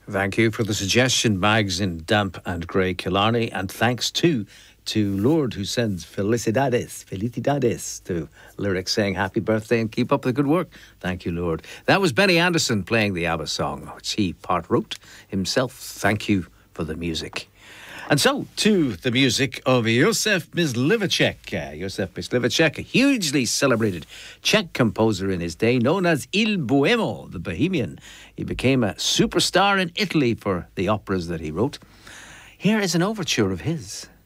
Thank you for the suggestion, Bags in Damp and Grey Killarney, and thanks to Lord, who sends felicidades to lyrics saying happy birthday and keep up the good work. Thank you, Lord. That was Benny Anderson playing the ABBA song, which he part wrote himself. Thank you for the music. And so, to the music of Josef Myslivacek. Josef Myslivacek, a hugely celebrated Czech composer in his day, known as Il Bohemo, the Bohemian. He became a superstar in Italy for the operas that he wrote. Here is an overture of his.